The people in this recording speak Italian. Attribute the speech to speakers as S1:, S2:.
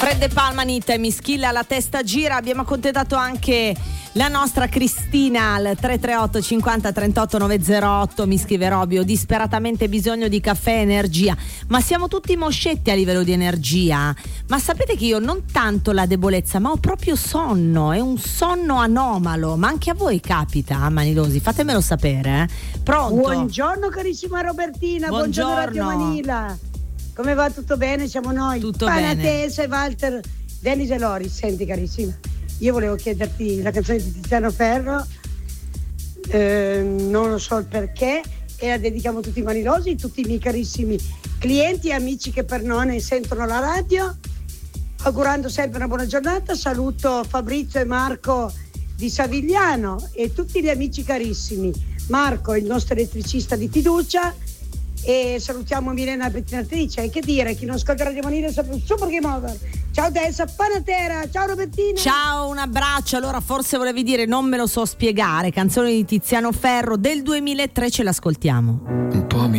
S1: Fred De Palma, Anita e Mischilla, la testa gira. Abbiamo accontentato anche la nostra Cristina al 338 50 38 908. Mi scrive Roby: ho disperatamente bisogno di caffè e energia. Ma siamo tutti moscetti a livello di energia. Ma sapete che io non tanto la debolezza, ma ho proprio sonno. È un sonno anomalo. Ma anche a voi capita, Manilosi? Fatemelo sapere, Pronto?
S2: Buongiorno carissima Robertina. Buongiorno Radio Manila. Come va? Tutto bene? Siamo noi.
S1: Tutto
S2: Panatese, Walter, Dennis e Lori. Senti carissima, io volevo chiederti la canzone di Tiziano Ferro, non lo so il perché, e la dedichiamo a tutti i manilosi, tutti i miei carissimi clienti e amici che per noi sentono la radio, augurando sempre una buona giornata. Saluto Fabrizio e Marco di Savigliano e tutti gli amici carissimi. Marco, il nostro elettricista di fiducia, e salutiamo Milena pettinatrice. E che dire, chi non ascolta Radio Manila è sempre un super game over. Ciao Tessa Panatera, ciao Robertina.
S1: Ciao, un abbraccio. Allora forse volevi dire non me lo so spiegare, canzone di Tiziano Ferro del 2003, ce l'ascoltiamo.
S3: Un po' mi